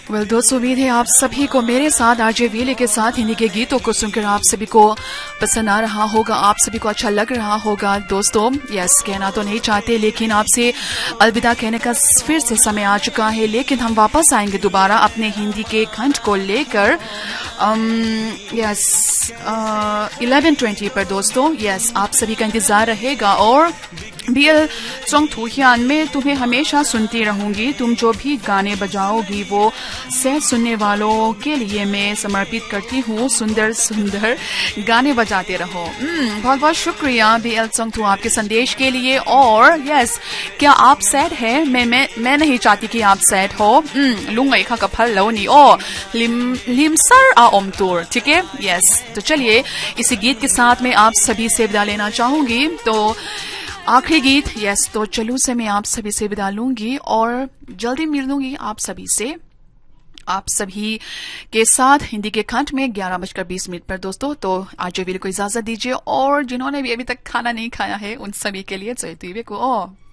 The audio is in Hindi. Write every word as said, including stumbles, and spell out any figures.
वेल दोस्तों, उम्मीद है आप सभी को मेरे साथ आरजे वीले के साथ हिंदी के गीतों को सुनकर आप सभी को पसंद आ रहा होगा, आप सभी को अच्छा लग रहा होगा। दोस्तों यस, कहना तो नहीं चाहते लेकिन आपसे अलविदा कहने का फिर से समय आ चुका है, लेकिन हम वापस आएंगे दोबारा अपने हिंदी के खंड को लेकर यस इलेवन ट्वेंटी पर। दोस्तों यस, आप सभी का इंतजार रहेगा और बीएल सॉन्ग थूहियान में तुम्हें हमेशा सुनती रहूंगी। तुम जो भी गाने बजाओगी वो सैड सुनने वालों के लिए मैं समर्पित करती हूँ। सुंदर सुंदर गाने बजाते रहो। बहुत बहुत शुक्रिया बीएल सॉन्ग थू आपके संदेश के लिए। और यस, क्या आप सैड है? मैं मैं मैं नहीं चाहती कि आप सैड हो। लूंगा खा कफल लोनी ओ लिम लिमसर आ ओम टूर, ठीक है। यस, तो चलिए इसी गीत के साथ मैं आप सभी से विदा लेना चाहूंगी। तो आखिरी गीत यस, तो चलू से मैं आप सभी से विदा लूंगी और जल्दी मिलूंगी आप सभी से, आप सभी के साथ हिंदी के खंड में ग्यारह बजकर बीस मिनट पर। दोस्तों तो आज वीर को इजाजत दीजिए और जिन्होंने भी अभी तक खाना नहीं खाया है उन सभी के लिए को